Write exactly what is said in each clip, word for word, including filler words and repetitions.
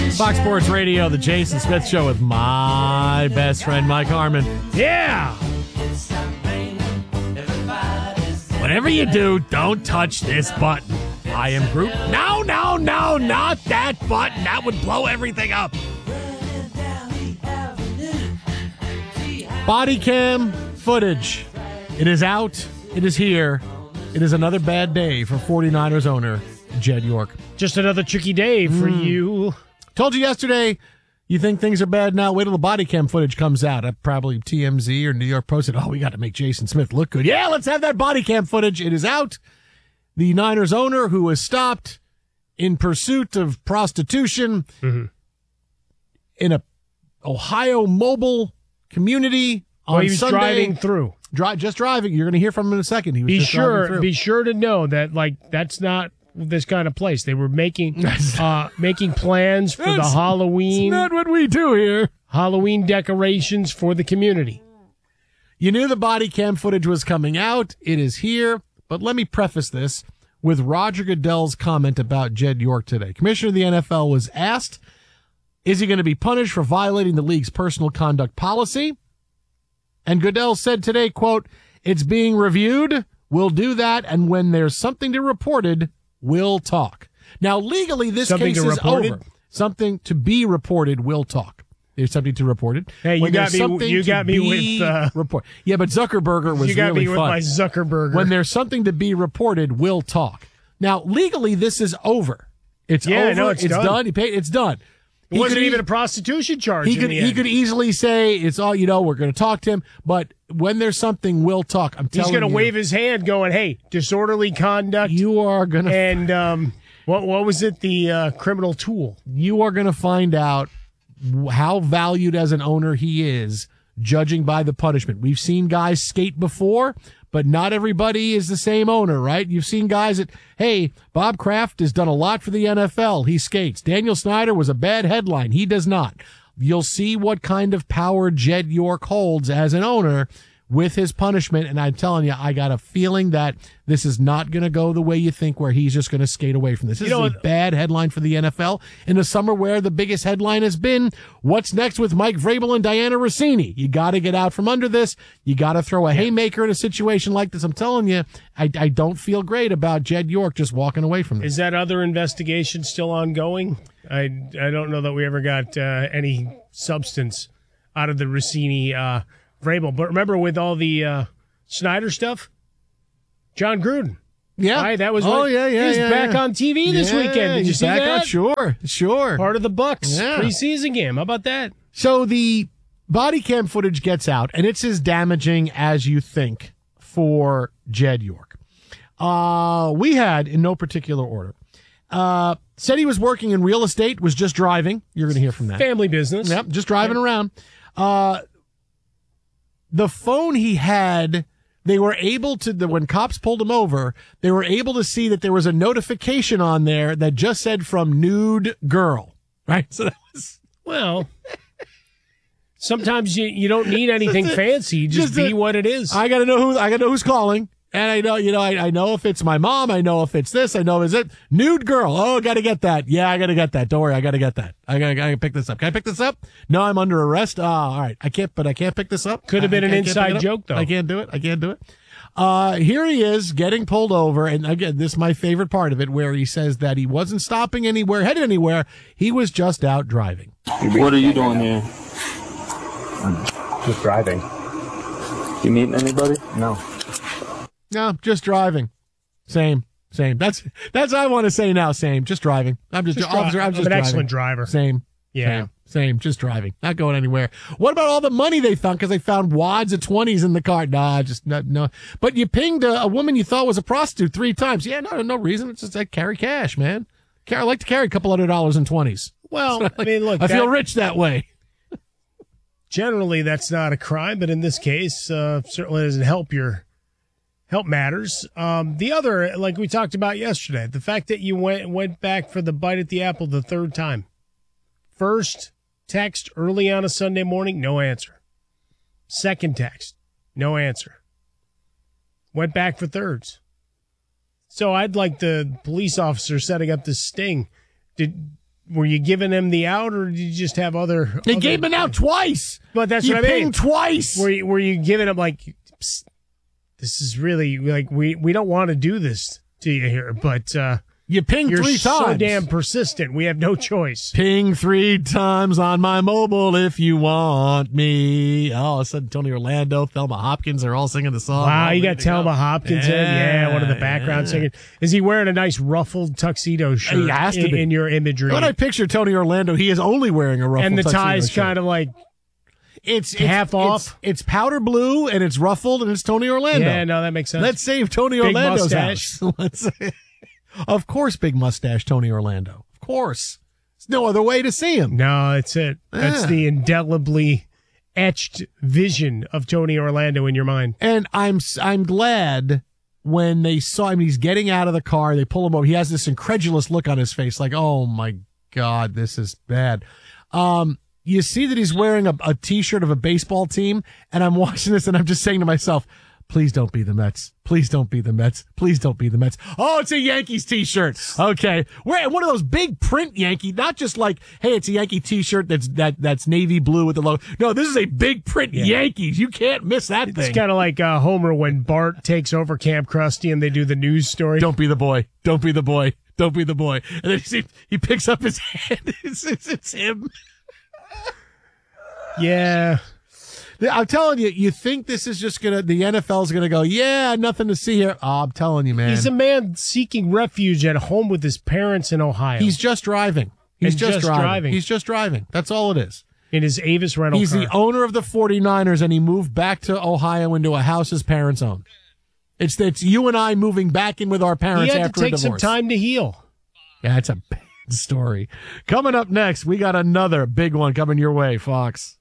Fox Sports Radio, the Jason Smith Show with my best friend, Mike Harmon. Yeah! Whatever you do, don't touch this button. I am Groot. No, no, no, not that button. That would blow everything up. Body cam footage. It is out. It is here. It is another bad day for 49ers owner Jed York. Just another tricky day for mm. you. Told you yesterday, you think things are bad now? Wait till the body cam footage comes out. Uh, probably T M Z or New York Post said, oh, we got to make Jason Smith look good. Yeah, let's have that body cam footage. It is out. The Niners owner who was stopped in pursuit of prostitution mm-hmm. in a Ohio mobile community on well, he was Sunday. driving through. Dri- just driving. You're going to hear from him in a second. He was be just sure, driving through. Be sure to know that, like, that's not this kind of place. They were making uh, making plans for the Halloween. It's not what we do here. Halloween decorations for the community. You knew the body cam footage was coming out. It is here. But let me preface this with Roger Goodell's comment about Jed York today. Commissioner of the N F L was asked, is he going to be punished for violating the league's personal conduct policy? And Goodell said today, quote, it's being reviewed. We'll do that. And when there's something to reported, we'll talk. Now, legally, this something case is reported? over. Something to be reported, we'll talk. There's something to report it. Hey, you when got me. You got me with uh, report. Yeah, but Zuckerberger was you got really me with fun. my Zuckerberger. When there's something to be reported, we'll talk. Now, legally, this is over. It's yeah, over. No, it's, it's done. done. He paid. It's done. It he wasn't could, even a prostitution charge. He in could. the He end. could easily say it's all. You know, we're going to talk to him. But when there's something, we'll talk. I'm telling you. He's going to wave his hand, going, "Hey, disorderly conduct." You are going to. And um, what what was it? The uh, criminal tool. You are going to find out how valued as an owner he is, judging by the punishment. We've seen guys skate before, but not everybody is the same owner, right? You've seen guys that, hey, Bob Kraft has done a lot for the N F L. He skates. Daniel Snyder was a bad headline. He does not. You'll see what kind of power Jed York holds as an owner with his punishment. And I'm telling you, I got a feeling that this is not going to go the way you think, where he's just going to skate away from this. This you is know, a bad headline for the N F L in a summer where the biggest headline has been, what's next with Mike Vrabel and Diana Rossini? You got to get out from under this. You got to throw a yeah. haymaker in a situation like this. I'm telling you, I, I don't feel great about Jed York just walking away from this. Is that other investigation still ongoing? I, I don't know that we ever got uh, any substance out of the Rossini uh Vrabel. But remember, with all the uh, Snyder stuff, John Gruden. Yeah. Right, that was oh, what, yeah, yeah. He's yeah, back yeah. on T V this yeah, weekend. Did you see back that? On, sure, sure. Part of the Bucks yeah. preseason game. How about that? So the body cam footage gets out, and it's as damaging as you think for Jed York. Uh, we had, in no particular order, uh, said he was working in real estate, was just driving. You're going to hear from that. Family business. Yep, just driving yeah. around. Uh, The phone he had, they were able to, the, when cops pulled him over, they were able to see that there was a notification on there that just said from nude girl, right? So that was, well, sometimes you, you don't need anything just fancy. Just, just be a, what it is. I gotta know who, I gotta know who's calling. And I know, you know, I, I know if it's my mom, I know if it's this, I know is it nude girl. Oh, gotta get that. Yeah, I gotta get that. Don't worry, I gotta get that. I gotta, I gotta pick this up. Can I pick this up? No, I'm under arrest. Ah, all right. I can't, but I can't pick this up. Could have been I, an I inside joke, though. I can't do it. I can't do it. Uh, here he is getting pulled over. And again, this is my favorite part of it, where he says that he wasn't stopping anywhere, headed anywhere. He was just out driving. What are you doing here? I'm just driving. You meeting anybody? No. No, just driving. Same, same. That's that's what I want to say now. Same, just driving. I'm just, just officer. I'm just I'm an driving. excellent driver. Same. Yeah. Same, same. Just driving. Not going anywhere. What about all the money they found? Because they found wads of twenties in the car. Nah, just no, no. But you pinged a, a woman you thought was a prostitute three times. Yeah, no, no reason. It's just I carry cash, man. I like to carry a couple hundred dollars in twenties. Well, like, I mean, look, I that, feel rich that way. Generally, that's not a crime, but in this case, uh, certainly doesn't help your. Help matters. Um, the other, like we talked about yesterday, the fact that you went went back for the bite at the apple the third time. First text early on a Sunday morning, no answer. Second text, no answer. Went back for thirds. So I'd like the police officer setting up this sting. Did were you giving him the out, or did you just have other? They other, gave him an out twice. But that's you what I mean. pinged twice. Were you, were you giving him like, Psst, this is really like we we don't want to do this to you here, but uh, you pinged you're three so times. damn persistent. We have no choice. Ping three times on my mobile if you want me. Oh, all of a sudden, Tony Orlando, Thelma Hopkins are all singing the song. Wow, all you ready got to Thelma go. Hopkins in. Yeah, one of the background yeah. singers. Is he wearing a nice ruffled tuxedo shirt? He has to in, be. in your imagery. When I picture Tony Orlando, he is only wearing a ruffled and the tuxedo tie's shirt. kind of like It's, it's half it's, off. It's powder blue and it's ruffled and it's Tony Orlando. Yeah, no, that makes sense. Let's save Tony Big Orlando's mustache. house. Let's say, of course, big mustache Tony Orlando. Of course, there's no other way to see him. No, that's it. That's Yeah. the indelibly etched vision of Tony Orlando in your mind. And I'm I'm glad when they saw him. He's getting out of the car. They pull him over. He has this incredulous look on his face, like, "Oh my God, this is bad." Um, you see that he's wearing a, a T-shirt of a baseball team, and I'm watching this, and I'm just saying to myself, please don't be the Mets. Please don't be the Mets. Please don't be the Mets. Oh, it's a Yankees T-shirt. Okay. We're one of those big print Yankee, not just like, hey, it's a Yankee T-shirt that's that that's navy blue with the logo. No, this is a big print Yeah. Yankees. You can't miss that It's thing. kind of like uh, Homer when Bart takes over Camp Krusty and they do the news story. Don't be the boy. Don't be the boy. Don't be the boy. And then you see, he picks up his hand. It's, it's, it's him. Yeah. I'm telling you, you think this is just going to, the N F L's going to go, yeah, nothing to see here. Oh, I'm telling you, man. He's a man seeking refuge at home with his parents in Ohio. He's just driving. He's And just, just driving. driving. He's just driving. That's all it is. in his Avis rental He's car. the owner of the forty-niners, and he moved back to Ohio into a house his parents owned. It's it's you and I moving back in with our parents He had after to take a divorce. some time to heal. Yeah, it's a bad story. Coming up next, we got another big one coming your way, Fox.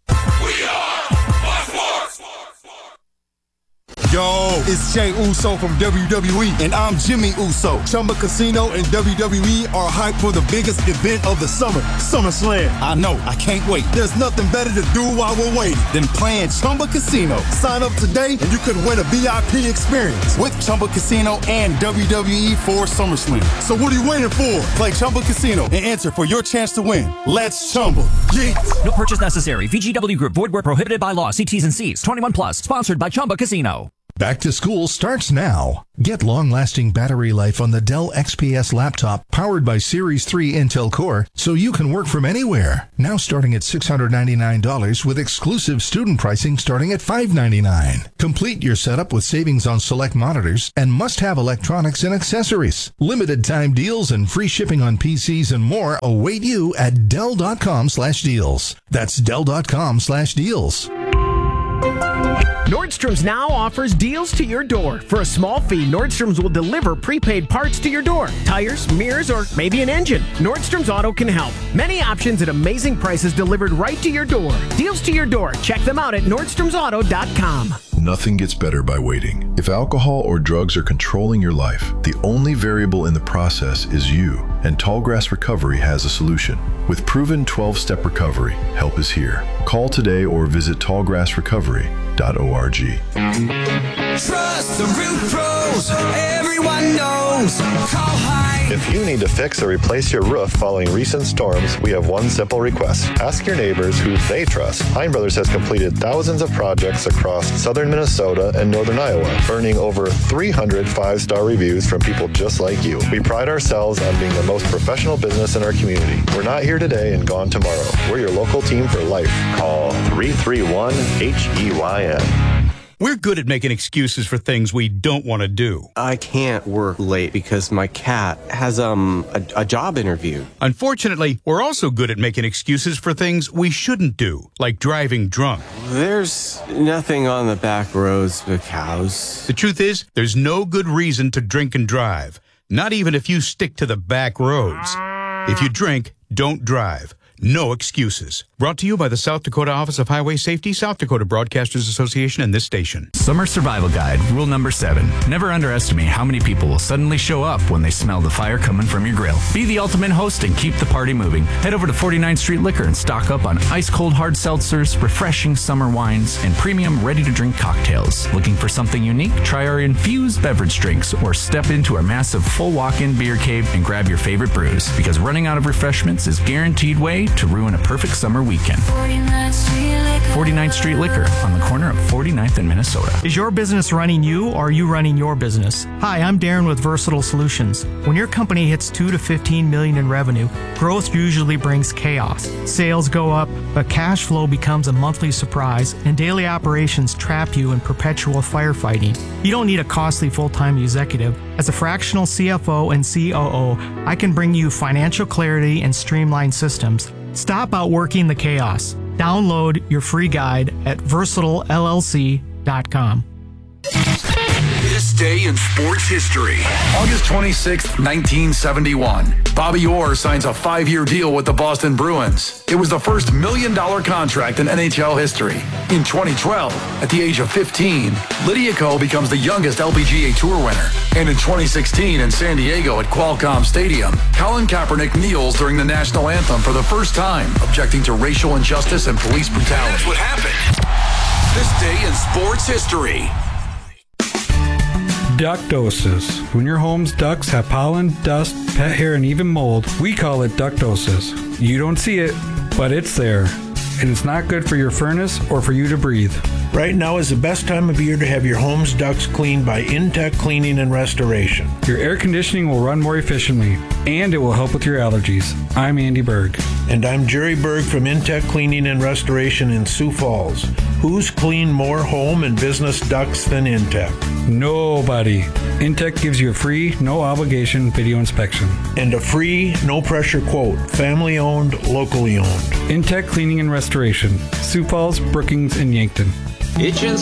Yo, it's Jay Uso from W W E, and I'm Jimmy Uso. Chumba Casino and W W E are hyped for the biggest event of the summer, SummerSlam. I know, I can't wait. There's nothing better to do while we're waiting than playing Chumba Casino. Sign up today, and you could win a V I P experience with Chumba Casino and W W E for SummerSlam. So what are you waiting for? Play Chumba Casino and enter for your chance to win. Let's Chumba. Yeet. No purchase necessary. V G W Group. Void where prohibited by law. See T's and C's. twenty-one plus. Sponsored by Chumba Casino. Back to school starts now. Get long-lasting battery life on the Dell X P S laptop powered by Series three Intel Core so you can work from anywhere. Now starting at six hundred ninety-nine dollars with exclusive student pricing starting at five hundred ninety-nine dollars. Complete your setup with savings on select monitors and must-have electronics and accessories. Limited time deals and free shipping on P Cs and more await you at Dell.com slash deals. That's Dell.com slash deals. Nordstrom's now offers deals to your door. For a small fee, Nordstrom's will deliver prepaid parts to your door. Tires, mirrors, or maybe an engine. Nordstrom's Auto can help. Many options at amazing prices delivered right to your door. Deals to your door. Check them out at Nordstroms Auto dot com. Nothing gets better by waiting. If alcohol or drugs are controlling your life, the only variable in the process is you, and Tallgrass Recovery has a solution. With proven twelve-step recovery, help is here. Call today or visit tallgrass recovery dot org. Trust the Root Pros, everyone knows. Call Hine. If you need to fix or replace your roof following recent storms, we have one simple request. Ask your neighbors who they trust. Hine Brothers has completed thousands of projects across southern Minnesota and northern Iowa, earning over three hundred five-star reviews from people just like you. We pride ourselves on being the most professional business in our community. We're not here today and gone tomorrow. We're your local team for life. Call three three one H E Y N. We're good at making excuses for things we don't want to do. I can't work late because my cat has um a, a job interview. Unfortunately, we're also good at making excuses for things we shouldn't do, like driving drunk. There's nothing on the back roads but cows. The truth is, there's no good reason to drink and drive, not even if you stick to the back roads. If you drink, don't drive. No excuses. Brought to you by the South Dakota Office of Highway Safety, South Dakota Broadcasters Association, and this station. Summer Survival Guide, rule number seven. Never underestimate how many people will suddenly show up when they smell the fire coming from your grill. Be the ultimate host and keep the party moving. Head over to forty-ninth Street Liquor and stock up on ice-cold hard seltzers, refreshing summer wines, and premium ready-to-drink cocktails. Looking for something unique? Try our infused beverage drinks or step into our massive full walk-in beer cave and grab your favorite brews, because running out of refreshments is guaranteed way to ruin a perfect summer weekend. forty-ninth Street Liquor on the corner of forty-ninth and Minnesota. Is your business running you, or are you running your business? Hi, I'm Darren with Versatile Solutions. When your company hits two to fifteen million in revenue, growth usually brings chaos. Sales go up, but cash flow becomes a monthly surprise, and daily operations trap you in perpetual firefighting. You don't need a costly full-time executive. As a fractional C F O and C O O, I can bring you financial clarity and streamlined systems. Stop outworking the chaos. Download your free guide at versatile L L C dot com. This day in sports history. August twenty-sixth, nineteen seventy-one. Bobby Orr signs a five-year deal with the Boston Bruins. It was the first million-dollar contract in N H L history. In twenty twelve, at the age of fifteen, Lydia Ko becomes the youngest L P G A Tour winner. And in twenty sixteen, in San Diego at Qualcomm Stadium, Colin Kaepernick kneels during the national anthem for the first time, objecting to racial injustice and police brutality. That's what happened. This day in sports history. Ductosis. When your home's ducts have pollen, dust, pet hair, and even mold, we call it ductosis. You don't see it, but it's there. And it's not good for your furnace or for you to breathe. Right now is the best time of year to have your home's ducts cleaned by Intech Cleaning and Restoration. Your air conditioning will run more efficiently, and it will help with your allergies. I'm Andy Berg. And I'm Jerry Berg from Intech Cleaning and Restoration in Sioux Falls. Who's cleaned more home and business ducts than Intech? Nobody. Intech gives you a free, no obligation video inspection. And a free, no pressure quote. Family owned, locally owned. Intech Cleaning and Restoration. Sioux Falls, Brookings, and Yankton. Hitchens